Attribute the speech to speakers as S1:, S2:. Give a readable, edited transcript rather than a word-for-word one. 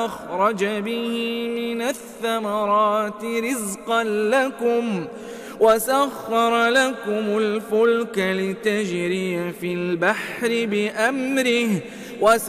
S1: أخرج به من الثمرات رزقا لكم وسخر لكم الفلك لتجري في البحر بأمره